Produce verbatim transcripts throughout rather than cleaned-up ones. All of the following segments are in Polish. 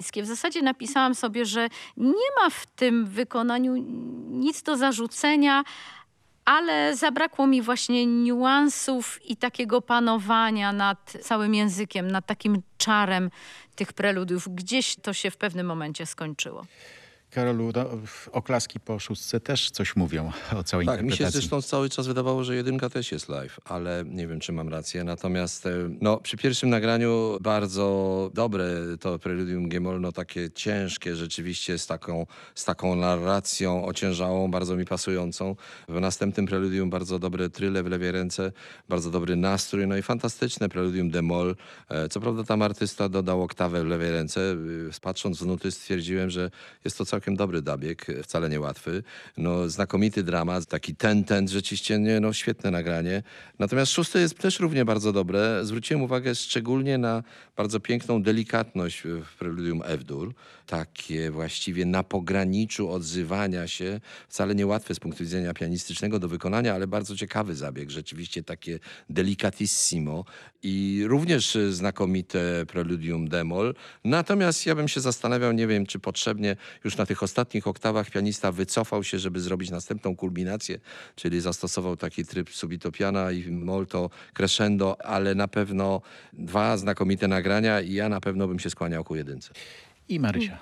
pianistskie. W zasadzie napisałam sobie, że nie ma w tym wykonaniu nic do zarzucenia, ale zabrakło mi właśnie niuansów i takiego panowania nad całym językiem, nad takim czarem tych preludiów. Gdzieś to się w pewnym momencie skończyło. Karolu, no, oklaski po szóstce też coś mówią o całej Tak, mi się interpretacji. zresztą cały czas wydawało, że jedynka też jest live, ale nie wiem, czy mam rację. Natomiast no, przy pierwszym nagraniu bardzo dobre to preludium G-moll, no takie ciężkie rzeczywiście z taką, z taką narracją ociężałą, bardzo mi pasującą. W następnym preludium bardzo dobre tryle w lewej ręce, bardzo dobry nastrój, no i fantastyczne preludium D-moll. Co prawda tam artysta dodał oktawę w lewej ręce. Patrząc w nuty stwierdziłem, że jest to całkiem dobry dabieg, wcale niełatwy. No, znakomity dramat, taki ten, ten, rzeczywiście nie, no, świetne nagranie. Natomiast szóste jest też równie bardzo dobre. Zwróciłem uwagę szczególnie na bardzo piękną delikatność w preludium F-dur. Takie właściwie na pograniczu odzywania się, wcale niełatwe z punktu widzenia pianistycznego do wykonania, ale bardzo ciekawy zabieg, rzeczywiście takie delicatissimo i również znakomite preludium D-moll. Natomiast ja bym się zastanawiał, nie wiem, czy potrzebnie już na tych ostatnich oktawach pianista wycofał się, żeby zrobić następną kulminację, czyli zastosował taki tryb subito piana i molto crescendo, ale na pewno dwa znakomite nagrania i ja na pewno bym się skłaniał ku jedynce. I Marysia.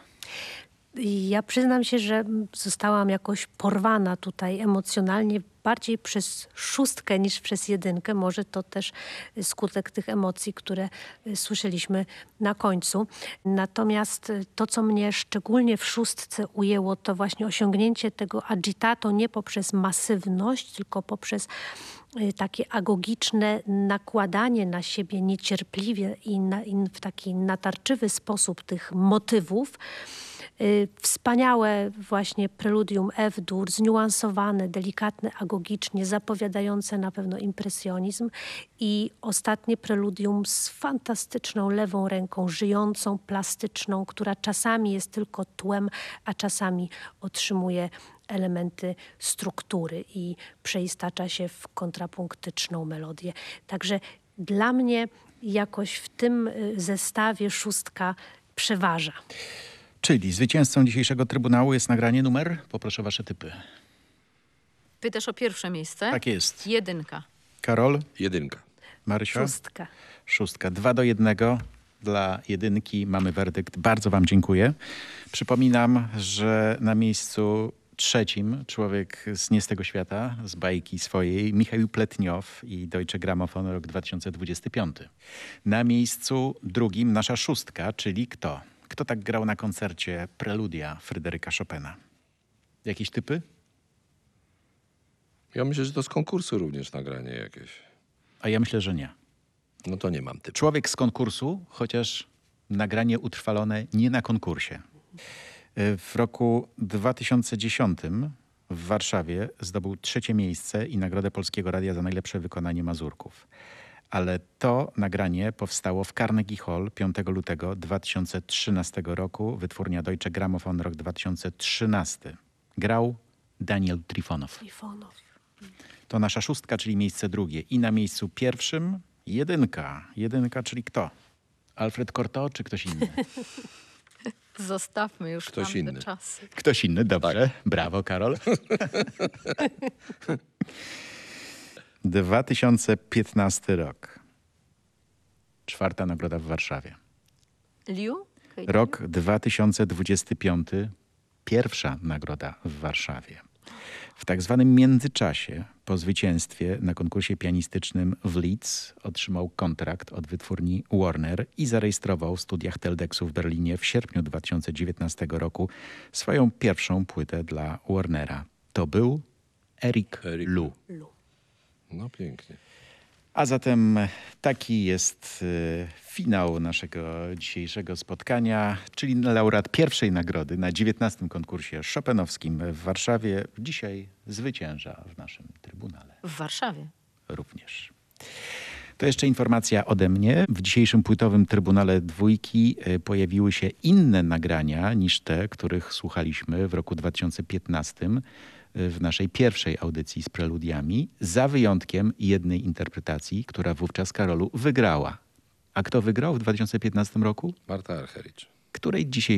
Ja przyznam się, że zostałam jakoś porwana tutaj emocjonalnie bardziej przez szóstkę niż przez jedynkę. Może to też skutek tych emocji, które słyszeliśmy na końcu. Natomiast to, co mnie szczególnie w szóstce ujęło, to właśnie osiągnięcie tego agitato nie poprzez masywność, tylko poprzez takie agogiczne nakładanie na siebie niecierpliwie i, na, i w taki natarczywy sposób tych motywów. Wspaniałe właśnie preludium F-dur, zniuansowane, delikatne, agogicznie, zapowiadające na pewno impresjonizm i ostatnie preludium z fantastyczną lewą ręką, żyjącą, plastyczną, która czasami jest tylko tłem, a czasami otrzymuje elementy struktury i przeistacza się w kontrapunktyczną melodię. Także dla mnie jakoś w tym zestawie szóstka przeważa. Czyli zwycięzcą dzisiejszego Trybunału jest nagranie numer? Poproszę wasze typy. Pytasz o pierwsze miejsce? Tak jest. Jedynka. Karol? Jedynka. Marysia? Szóstka. Szóstka. Dwa do jednego dla jedynki. Mamy werdykt. Bardzo wam dziękuję. Przypominam, że na miejscu trzecim człowiek z nie z tego świata, z bajki swojej, Michał Pletniow i Deutsche Grammophon rok dwa tysiące dwudziesty piąty. Na miejscu drugim nasza szóstka, czyli kto? Kto tak grał na koncercie Preludia Fryderyka Chopina? Jakieś typy? Ja myślę, że to z konkursu również nagranie jakieś. A ja myślę, że nie. No to nie mam typu. Człowiek z konkursu, chociaż nagranie utrwalone nie na konkursie. W roku dwa tysiące dziesiątym w Warszawie zdobył trzecie miejsce i Nagrodę Polskiego Radia za najlepsze wykonanie mazurków. Ale to nagranie powstało w Carnegie Hall piątego lutego dwa tysiące trzynastego roku. Wytwórnia Deutsche Grammophon rok dwa tysiące trzynasty. Grał Daniel Trifonow. Trifonow. To nasza szóstka, czyli miejsce drugie. I na miejscu pierwszym jedynka. Jedynka, czyli kto? Alfred Cortot czy ktoś inny? Zostawmy już Ktoś tamte inny. czasy. Ktoś inny, dobrze. Brawo, Karol. dwa tysiące piętnasty rok. Czwarta nagroda w Warszawie. Liu? Rok dwa tysiące dwudziesty piąty. Pierwsza nagroda w Warszawie. W tak zwanym międzyczasie, po zwycięstwie na konkursie pianistycznym w Leeds, otrzymał kontrakt od wytwórni Warner i zarejestrował w studiach Teldexu w Berlinie w sierpniu dwa tysiące dziewiętnastego roku swoją pierwszą płytę dla Warnera. To był Eric, Eric Lu. Lu. No pięknie. A zatem taki jest y, finał naszego dzisiejszego spotkania, czyli laureat pierwszej nagrody na dziewiętnastym konkursie chopinowskim w Warszawie. Dzisiaj zwycięża w naszym Trybunale. W Warszawie. Również. To jeszcze informacja ode mnie. W dzisiejszym płytowym Trybunale Dwójki y, pojawiły się inne nagrania niż te, których słuchaliśmy w roku dwa tysiące piętnastym. W naszej pierwszej audycji z preludiami, za wyjątkiem jednej interpretacji, która wówczas, Karolu, wygrała. A kto wygrał w dwa tysiące piętnastym roku? Marta Argerich. Której dzisiaj